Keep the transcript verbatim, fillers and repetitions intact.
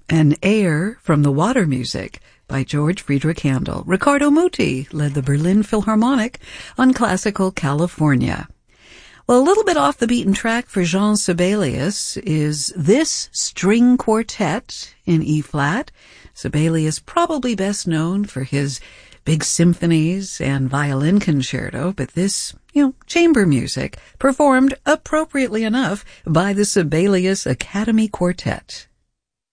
an air from the Water Music by George Friedrich Handel. Riccardo Muti led the Berlin Philharmonic on classical California. Well, a little bit off the beaten track for Jean Sibelius is this string quartet in E-flat. Sibelius probably best known for his big symphonies and violin concerto, but this, you know, chamber music performed appropriately enough by the Sibelius Academy Quartet.